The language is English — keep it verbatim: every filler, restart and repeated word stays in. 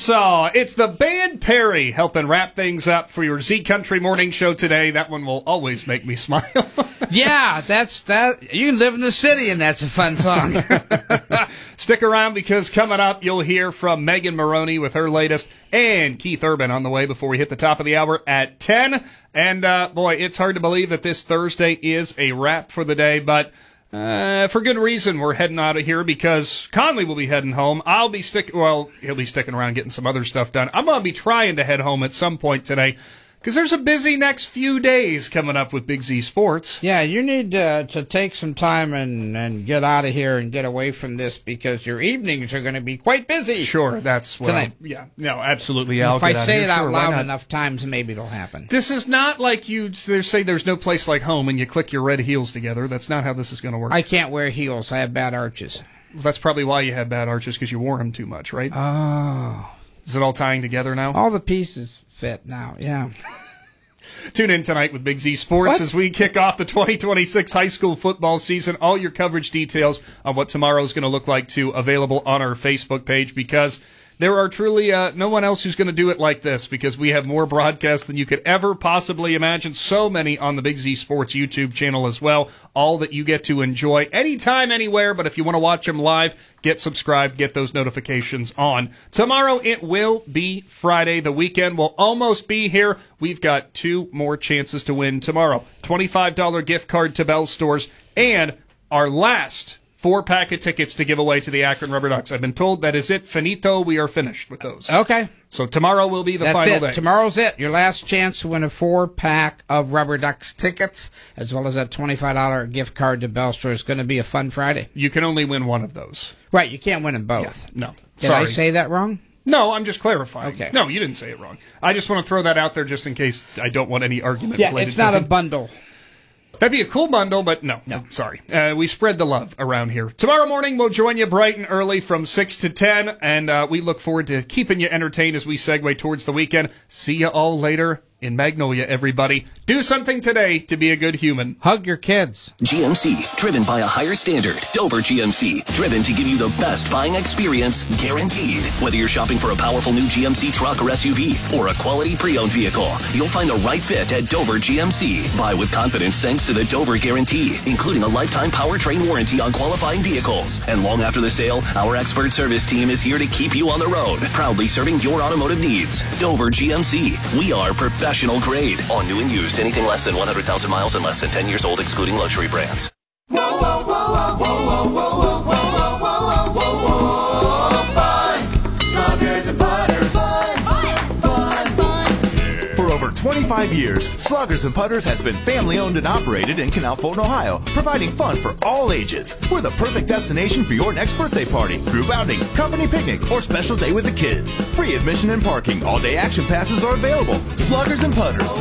Arkansas. It's the band Perry helping wrap things up for your Z Country Morning Show today. That one will always make me smile. Yeah, that's that. You live in the city, and that's a fun song. Stick around because coming up, you'll hear from Megan Maroney with her latest, and Keith Urban on the way before we hit the top of the hour at ten. And, uh, boy, it's hard to believe that this Thursday is a wrap for the day, but Uh, for good reason, we're heading out of here because Conley will be heading home. I'll be stick. Well, he'll be sticking around getting some other stuff done. I'm going to be trying to head home at some point today because there's a busy next few days coming up with Big Z Sports. Yeah, you need uh, to take some time and, and get out of here and get away from this because your evenings are going to be quite busy. Sure, that's what tonight. I'm, yeah, no, absolutely. Yeah, if I say it out sure, loud enough times, maybe it'll happen. This is not like you they say there's no place like home and you click your red heels together. That's not how this is going to work. I can't wear heels. I have bad arches. That's probably why you have bad arches, because you wore them too much, right? Oh. Is it all tying together now? All the pieces fit now, yeah. Tune in tonight with Big Z Sports What? as we kick off the twenty twenty-six high school football season. All your coverage details on what tomorrow is going to look like, too, available on our Facebook page, because there are truly uh, no one else who's going to do it like this, because we have more broadcasts than you could ever possibly imagine. So many on the Big Z Sports YouTube channel as well, all that you get to enjoy anytime, anywhere. But if you want to watch them live, get subscribed, get those notifications on. Tomorrow it will be Friday. The weekend will almost be here. We've got two more chances to win tomorrow. twenty-five dollars gift card to Bell Stores and our last four-pack of tickets to give away to the Akron Rubber Ducks. I've been told that is it. Finito. We are finished with those. Okay. So tomorrow will be the That's final it. day. Tomorrow's it. Your last chance to win a four-pack of Rubber Ducks tickets, as well as that twenty-five dollars gift card to Bell Store. It's going to be a fun Friday. You can only win one of those. Right. You can't win them both. Yeah, no. Did Sorry. I say that wrong? No, I'm just clarifying. Okay. No, you didn't say it wrong. I just want to throw that out there just in case I don't want any argument Yeah, related it's not to a it. bundle. That'd be a cool bundle, but no. No. Sorry. Uh, we spread the love around here. Tomorrow morning, we'll join you bright and early from six to ten, and uh, we look forward to keeping you entertained as we segue towards the weekend. See you all later in Magnolia, everybody. Do something today to be a good human. Hug your kids. G M C, driven by a higher standard. Dover G M C, driven to give you the best buying experience, guaranteed. Whether you're shopping for a powerful new G M C truck or S U V, or a quality pre-owned vehicle, you'll find the right fit at Dover G M C. Buy with confidence thanks to the Dover Guarantee, including a lifetime powertrain warranty on qualifying vehicles. And long after the sale, our expert service team is here to keep you on the road, proudly serving your automotive needs. Dover G M C, we are professional grade. On new and used, anything less than one hundred thousand miles and less than ten years old, excluding luxury brands. Whoa, whoa, whoa, whoa, whoa, whoa, whoa, whoa, whoa, whoa, whoa, whoa, fun. Sluggers and Putters. Fun, fun, fun, fun. For over twenty-five years, Sluggers and Putters has been family-owned and operated in Canal Fulton, Ohio, providing fun for all ages. We're the perfect destination for your next birthday party, group outing, company picnic, or special day with the kids. Free admission and parking. All-day action passes are available. Sluggers and Putters.